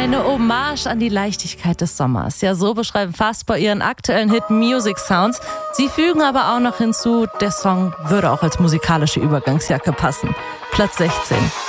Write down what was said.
Eine Hommage an die Leichtigkeit des Sommers. Ja, so beschreiben Fasper ihren aktuellen Hit Music Sounds. Sie fügen aber auch noch hinzu, der Song würde auch als musikalische Übergangsjacke passen. Platz 16.